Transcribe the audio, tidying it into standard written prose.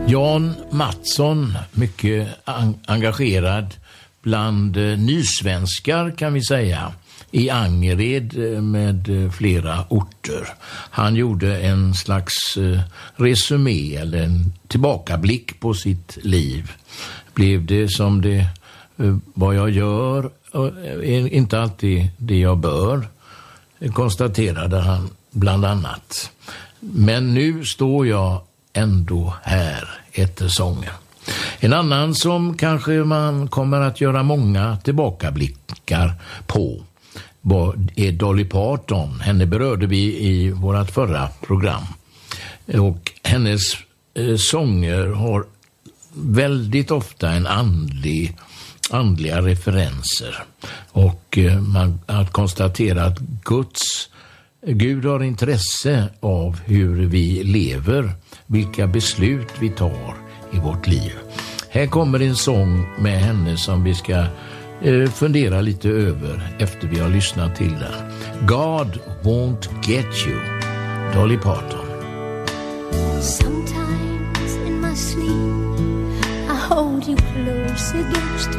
Jan Mattsson, mycket engagerad bland nysvenskar kan vi säga, i Angered med flera orter. Han gjorde en slags resumé eller en tillbakablick på sitt liv. Blev det som det vad jag gör, inte alltid det jag bör, konstaterade han bland annat. Men nu står jag ändå här, heter sången. En annan som kanske man kommer att göra många tillbakablickar på är Dolly Parton. Henne berörde vi i vårt förra program. Och hennes sånger har väldigt ofta en andliga referenser. Och man har konstaterat att Gud har intresse av hur vi lever, vilka beslut vi tar i vårt liv. Här kommer en sång med henne som vi ska fundera lite över efter vi har lyssnat till den. God won't get you, Dolly Parton. Sometimes in my sleep I hold you close against